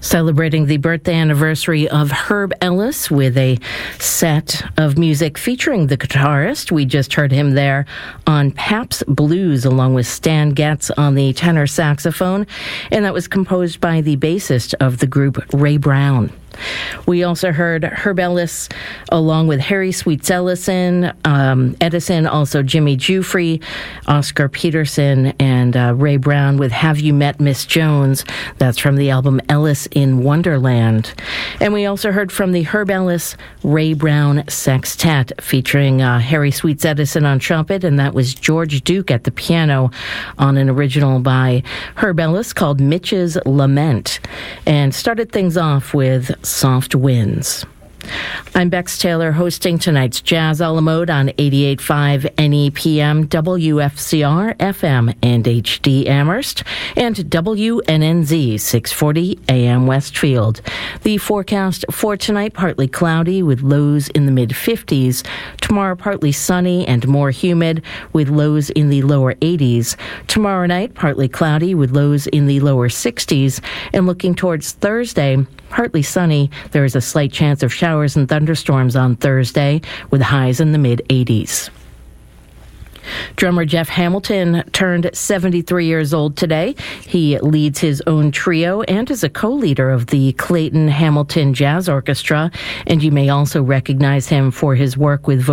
Celebrating the birthday anniversary of Herb Ellis with a set of music featuring the guitarist. We just heard him there on Pabst Blues along with Stan Getz on the tenor saxophone, and that was composed by the bassist of the group, Ray Brown. We also heard Herb Ellis along with Harry Sweets Edison, also Jimmy Giuffre, Oscar Peterson, and Ray Brown with Have You Met Miss Jones? That's from the album Ellis in Wonderland. And we also heard from the Herb Ellis Ray Brown Sextet featuring Harry Sweets Edison on trumpet, and that was George Duke at the piano on an original by Herb Ellis called Mitch's Lament, and started things off with Soft Winds. I'm Bex Taylor, hosting tonight's Jazz a la Mode on 88.5 NEPM, WFCR, FM, and HD Amherst, and WNNZ 640 AM Westfield. The forecast for tonight, partly cloudy with lows in the mid-50s. Tomorrow, partly sunny and more humid with lows in the lower 80s. Tomorrow night, partly cloudy with lows in the lower 60s. And looking towards Thursday, partly sunny. There is a slight chance of showers and thunderstorms on Thursday with highs in the mid-80s. Drummer Jeff Hamilton turned 73 years old today. He leads his own trio and is a co-leader of the Clayton Hamilton Jazz Orchestra, and you may also recognize him for his work with